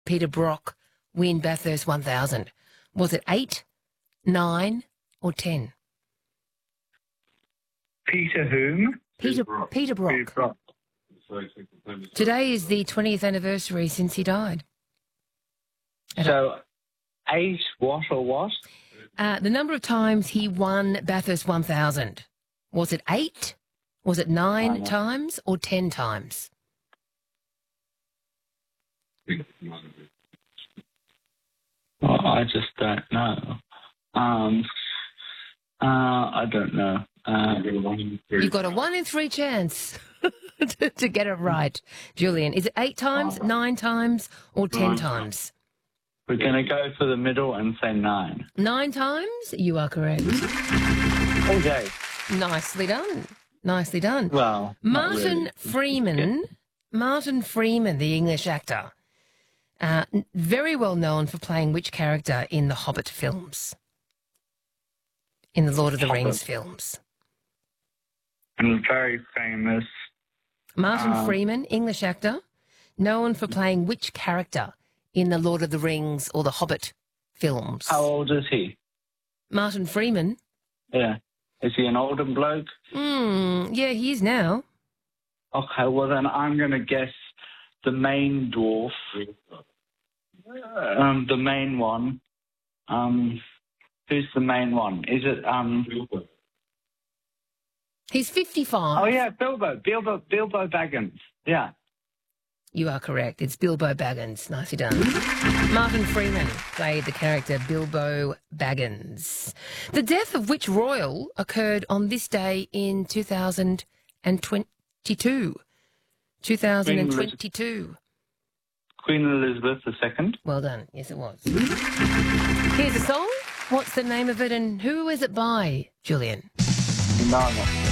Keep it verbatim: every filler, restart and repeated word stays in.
Peter Brock win Bathurst one thousand? Was it eight, nine or ten? Peter whom? Peter, Peter Brock. Peter Brock. Today is the twentieth anniversary since he died. So, eight what or what? Uh, the number of times he won Bathurst one thousand. Was it eight? Was it nine times or ten times? Well, I just don't know. Um, uh, I don't know. Uh, You've got a one in three chance to, to get it right, Julian. Is it eight times, nine times, or ten times? We're going to go for the middle and say nine. Nine times? You are correct. Okay. Nicely done. Nicely done. Well, not Martin really. Freeman, Martin Freeman, the English actor, uh, very well known for playing which character in the Hobbit films? In the Lord of the Hobbit. Rings films? And very famous. Martin Um, Freeman, English actor, known for playing which character in the Lord of the Rings or the Hobbit films? How old is he? Martin Freeman? Yeah. Is he an older bloke? Hmm, yeah, he is now. Okay, well then I'm going to guess the main dwarf. Um, the main one. Um, who's the main one? Is it, um... He's fifty-five. Oh, yeah, Bilbo. Bilbo, Bilbo Baggins. Yeah. You are correct. It's Bilbo Baggins. Nicely done. Martin Freeman played the character Bilbo Baggins. The death of which royal occurred on this day in two thousand twenty-two? two thousand twenty-two. Queen Elizabeth the Second. Well done. Yes, it was. Here's a song. What's the name of it and who is it by, Julian? No, no.